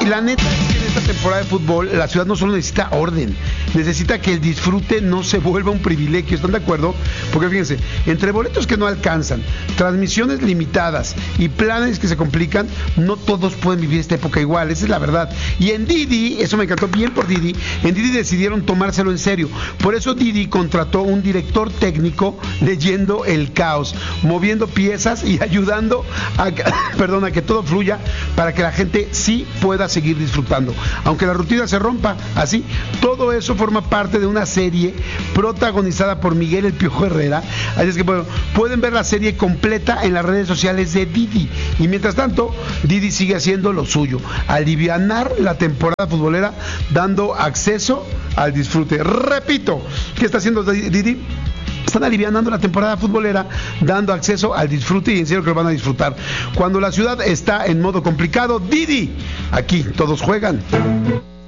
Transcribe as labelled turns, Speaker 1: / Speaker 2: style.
Speaker 1: Y la neta es que en esta temporada de fútbol la ciudad no solo necesita orden, necesita que el disfrute no se vuelva un privilegio. ¿Están de acuerdo? Porque fíjense, entre boletos que no alcanzan, transmisiones limitadas y planes que se complican, no todos pueden vivir esta época igual. Esa es la verdad. Y en Didi, eso me encantó bien por Didi, en Didi decidieron tomárselo en serio. Por eso Didi contrató un director técnico leyendo el caos, moviendo piezas y ayudando a que todo fluya para que la gente sí pueda seguir disfrutando, aunque la rutina se rompa. Así, todo eso forma parte de una serie protagonizada por Miguel El Piojo Herrera. Así es que bueno, pueden ver la serie completa en las redes sociales de Didi. Y mientras tanto, Didi sigue haciendo lo suyo, alivianar la temporada futbolera, dando acceso al disfrute. Repito, ¿qué está haciendo Didi? Están alivianando la temporada futbolera, dando acceso al disfrute, y en serio que lo van a disfrutar. Cuando la ciudad está en modo complicado, Didi, aquí todos juegan.